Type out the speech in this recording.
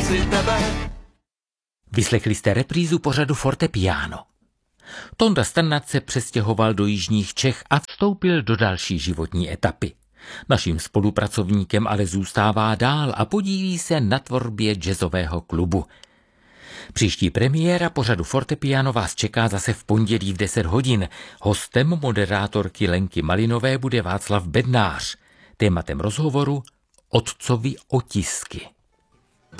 chci tebe. Vyslechli jste reprízu pořadu Fortepiano. Tonda Strnad se přestěhoval do jižních Čech a vstoupil do další životní etapy. Naším spolupracovníkem ale zůstává dál a podílí se na tvorbě jazzového klubu. Příští premiéra pořadu Fortepiano vás čeká zase v pondělí v 10 hodin. Hostem moderátorky Lenky Malinové bude Václav Bednář. Tématem rozhovoru Otcovi otisky.